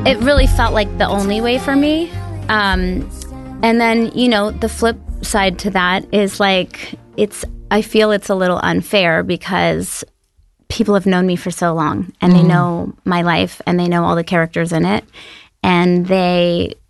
it really felt like the only way for me. And then, the flip side to that is like, I feel it's a little unfair because people have known me for so long and they know my life and they know all the characters in it. And they